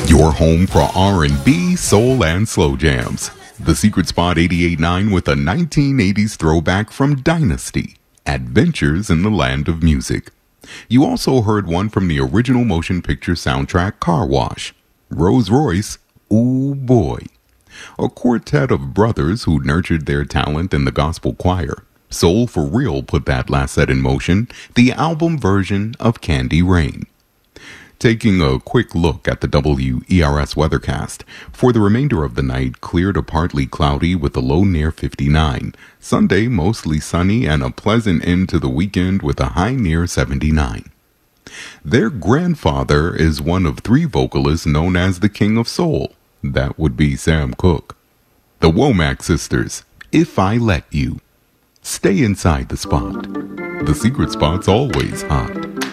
Your home for R&B, soul, and slow jams. The Secret Spot 88.9 with a 1980s throwback from Dynasty, Adventures in the Land of Music. You also heard one from the original motion picture soundtrack Car Wash, Rolls Royce, Ooh Boy. A quartet of brothers who nurtured their talent in the gospel choir. Soul for Real put that last set in motion, the album version of Candy Rain. Taking a quick look at the WERS weathercast. For the remainder of the night, clear to partly cloudy with a low near 59. Sunday, mostly sunny and a pleasant end to the weekend with a high near 79. Their grandfather is one of three vocalists known as the King of Soul. That would be Sam Cooke. The Womack Sisters, If I Let You. Stay inside the spot. The Secret Spot's always hot.